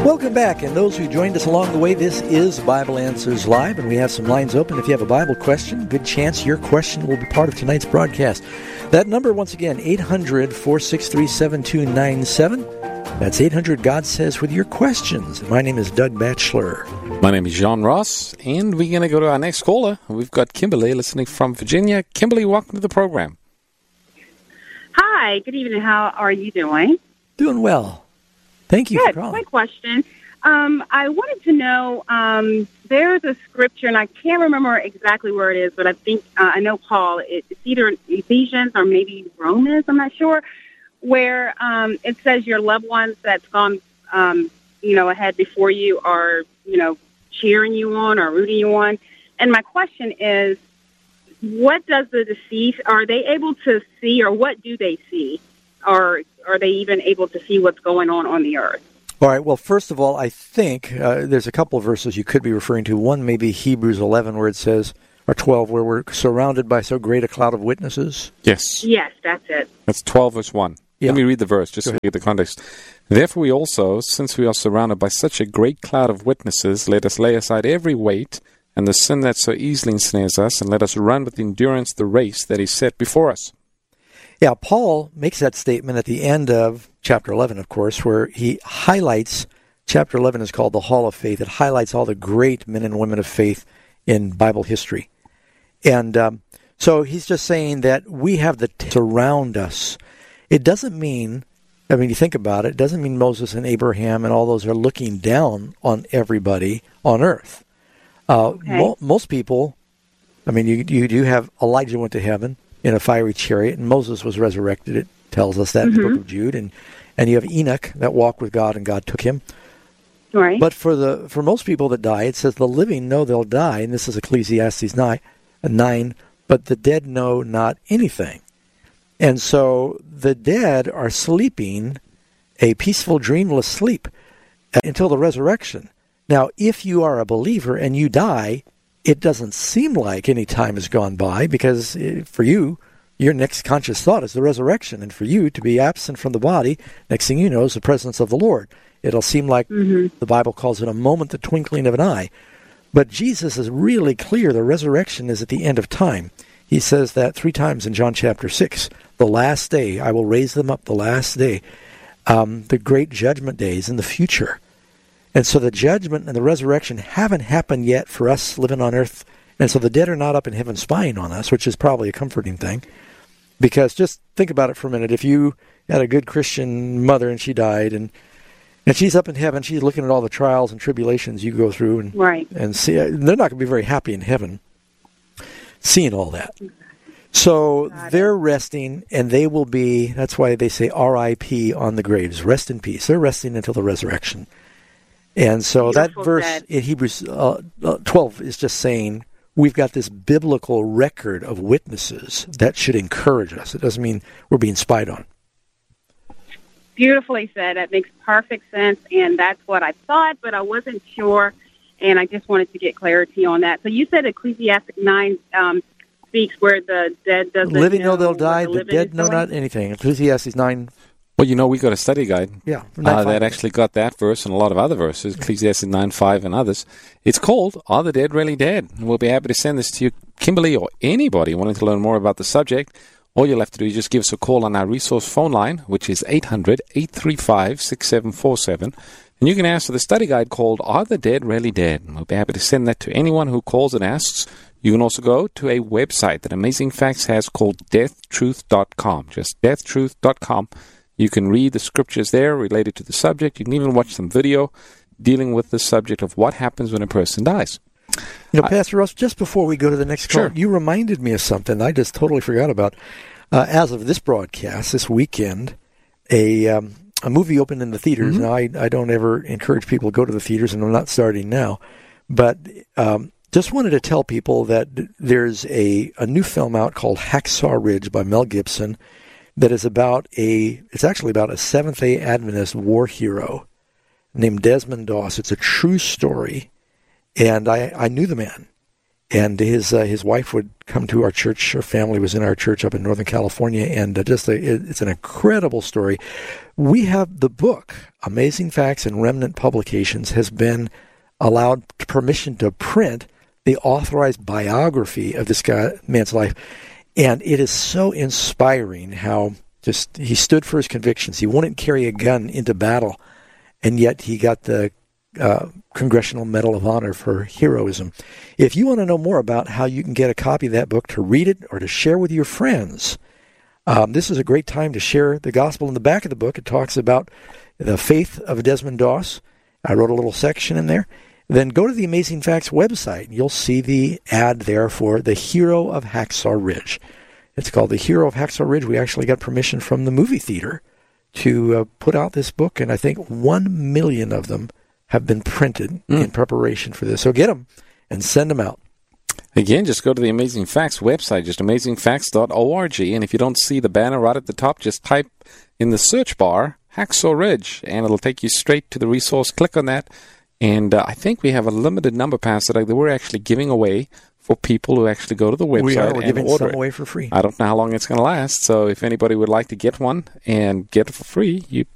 Welcome back, and those who joined us along the way, this is Bible Answers Live, and we have some lines open. If you have a Bible question, good chance your question will be part of tonight's broadcast. That number, once again, 800-463-7297. That's 800-GOD Says with your questions. My name is Doug Batchelor. My name is John Ross, and we're going to go to our next caller. We've got Kimberly listening from Virginia. Kimberly, welcome to the program. Hi, good evening. How are you doing? Doing well. Thank you for calling. My question. I wanted to know, there's a scripture, and I can't remember exactly where it is, but I think I know Paul. It's either Ephesians or maybe Romans, I'm not sure, where it says your loved ones that's gone, ahead before you are, cheering you on or rooting you on. And my question is, what does the deceased, are they able to see, or what do they see? Or are they even able to see what's going on the earth? All right, well, first of all, I think there's a couple of verses you could be referring to. One may be Hebrews 11, where it says, or 12, where we're surrounded by so great a cloud of witnesses. Yes. Yes, that's it. That's 12 verse 1. Yeah. Let me read the verse, just so you get the context. Therefore we also, since we are surrounded by such a great cloud of witnesses, let us lay aside every weight and the sin that so easily ensnares us, and let us run with endurance the race that is set before us. Yeah, Paul makes that statement at the end of chapter 11, of course, where he highlights, chapter 11 is called the Hall of Faith. It highlights all the great men and women of faith in Bible history. And so he's just saying that we have the surround us. It doesn't mean, you think about it, it doesn't mean Moses and Abraham and all those are looking down on everybody on earth. Most people, you do have Elijah went to heaven in a fiery chariot, and Moses was resurrected. It tells us that in the book of Jude. And you have Enoch that walked with God, and God took him. Right. But for most people that die, it says the living know they'll die, and this is Ecclesiastes 9, but the dead know not anything. And so the dead are sleeping a peaceful, dreamless sleep until the resurrection. Now, if you are a believer and you die, it doesn't seem like any time has gone by, because for you, your next conscious thought is the resurrection. And for you to be absent from the body, next thing you know is the presence of the Lord. It'll seem like the Bible calls it a moment, the twinkling of an eye. But Jesus is really clear. The resurrection is at the end of time. He says that 3 times in John chapter 6. The last day, I will raise them up the last day. The great judgment days in the future. And so the judgment and the resurrection haven't happened yet for us living on earth. And so the dead are not up in heaven spying on us, which is probably a comforting thing. Because just think about it for a minute. If you had a good Christian mother and she died, and she's up in heaven, she's looking at all the trials and tribulations you go through, and see, they're not going to be very happy in heaven seeing all that. So they're resting, and they will be, that's why they say R.I.P. on the graves, rest in peace. They're resting until the resurrection. And so that verse in Hebrews 12 is just saying we've got this biblical record of witnesses that should encourage us. It doesn't mean we're being spied on. Beautifully said. That makes perfect sense, and that's what I thought, but I wasn't sure, and I just wanted to get clarity on that. So you said Ecclesiastes 9 speaks where the dead doesn't living know they'll die, the dead know not anything. Ecclesiastes 9. Well, we got a study guide that 9:5. actually got that verse and a lot of other verses, Ecclesiastes 9:5 and others. It's called, Are the Dead Really Dead? And we'll be happy to send this to you, Kimberly, or anybody wanting to learn more about the subject. All you'll have to do is just give us a call on our resource phone line, which is 800-835-6747. And you can ask for the study guide called, Are the Dead Really Dead? And we'll be happy to send that to anyone who calls and asks. You can also go to a website that Amazing Facts has called deathtruth.com, just deathtruth.com. You can read the scriptures there related to the subject. You can even watch some video dealing with the subject of what happens when a person dies. Pastor Ross, just before we go to the next call, you reminded me of something I just totally forgot about. As of this broadcast, this weekend, a movie opened in the theaters. Now, I don't ever encourage people to go to the theaters, and I'm not starting now. But just wanted to tell people that there's a new film out called Hacksaw Ridge by Mel Gibson that is it's actually about a Seventh-day Adventist war hero named Desmond Doss. It's a true story, and I knew the man. And his wife would come to our church. Her family was in our church up in Northern California, and it's an incredible story. We have the book, Amazing Facts and Remnant Publications, has been allowed permission to print the authorized biography of this man's life. And it is so inspiring how just he stood for his convictions. He wouldn't carry a gun into battle, and yet he got the Congressional Medal of Honor for heroism. If you want to know more about how you can get a copy of that book to read it or to share with your friends, this is a great time to share the gospel. In the back of the book, it talks about the faith of Desmond Doss. I wrote a little section in there. Then go to the Amazing Facts website, and you'll see the ad there for The Hero of Hacksaw Ridge. It's called The Hero of Hacksaw Ridge. We actually got permission from the movie theater to put out this book, and I think 1 million of them have been printed in preparation for this. So get them and send them out. Again, just go to the Amazing Facts website, just amazingfacts.org, and if you don't see the banner right at the top, just type in the search bar, Hacksaw Ridge, and it'll take you straight to the resource. Click on that, and I think we have a limited number, Pastor Doug, that we're actually giving away for people who actually go to the website. We're giving some away for free. I don't know how long it's going to last, so if anybody would like to get one and get it for free, you